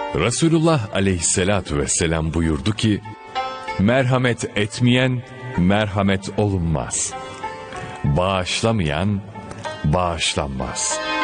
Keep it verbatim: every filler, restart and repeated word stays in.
Resulullah aleyhissalatu vesselam buyurdu ki, merhamet etmeyen merhamet olunmaz. Bağışlamayan bağışlanmaz.